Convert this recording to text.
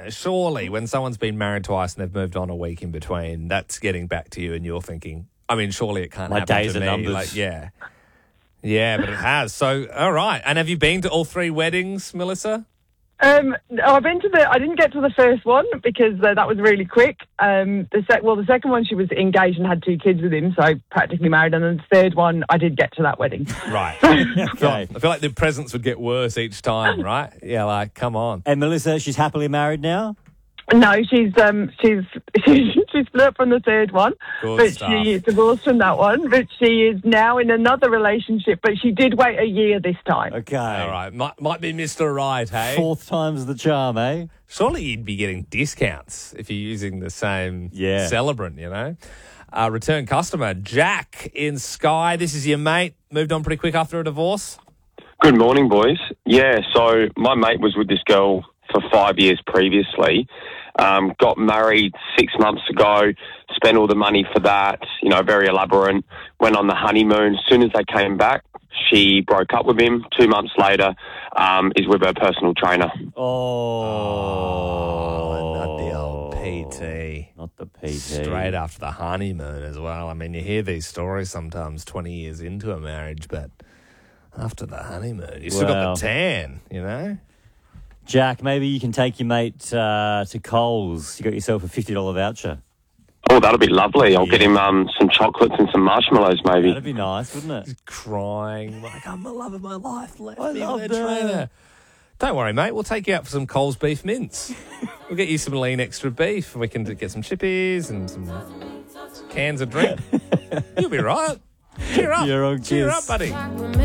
surely when someone's been married twice and they've moved on a week in between, that's getting back to you and you're thinking, I mean, surely it can't My happen days to are me. numbers. Like, yeah. Yeah, but it has. So, all right. And have you been to all 3 weddings, Melissa? I've been to I didn't get to the first one because that was really quick. The second one she was engaged and had 2 kids with him, so practically married. And then the third one, I did get to that wedding. Right. Okay. I feel like the presents would get worse each time, right? Yeah, like, come on. And Melissa, she's happily married now? No, she's split up from the third one, Good but stuff. she is divorced from that one. But she is now in another relationship, but she did wait a year this time. Okay. All right. Might be Mr. Right, hey? 4th time's the charm, eh? Surely you'd be getting discounts if you're using the same Yeah. celebrant, you know? Return customer, Jack in Skye. This is your mate. Moved on pretty quick after a divorce. Good morning, boys. Yeah, so my mate was with this girl for 5 years previously. Got married 6 months ago, spent all the money for that, very elaborate. Went on the honeymoon. As soon as they came back, she broke up with him. 2 months later, is with her personal trainer. Oh, not the old PT. Not the PT. Straight after the honeymoon as well. I mean, you hear these stories sometimes 20 years into a marriage, but after the honeymoon, you still got Well. the tan, you know? Jack, maybe you can take your mate to Coles. You got yourself a $50 voucher. Oh, that'll be lovely. I'll get him some chocolates and some marshmallows, maybe. That'd be nice, wouldn't it? Crying, like, I'm the love of my life, left I me love with a her. trainer. Don't worry, mate. We'll take you out for some Coles beef mince. We'll get you some lean extra beef. We can get some chippies and some cans of drink. You'll be right. Cheer up. You're on Cheer kiss. up, buddy.